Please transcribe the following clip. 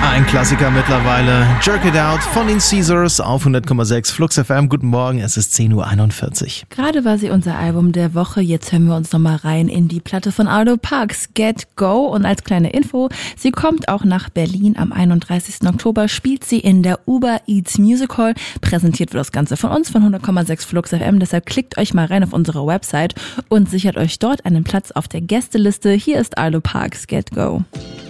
Ein Klassiker mittlerweile. Jerk It Out von den Caesars auf 100,6 Flux FM. Guten Morgen, es ist 10.41 Uhr. Gerade war sie unser Album der Woche. Jetzt hören wir uns nochmal rein in die Platte von Arlo Parks, Get Go. Und als kleine Info, sie kommt auch nach Berlin. Am 31. Oktober spielt sie in der Uber Eats Music Hall. Präsentiert wird das Ganze von uns, von 100,6 Flux FM. Deshalb klickt euch mal rein auf unsere Website und sichert euch dort einen Platz auf der Gästeliste. Hier ist Arlo Parks, Get Go.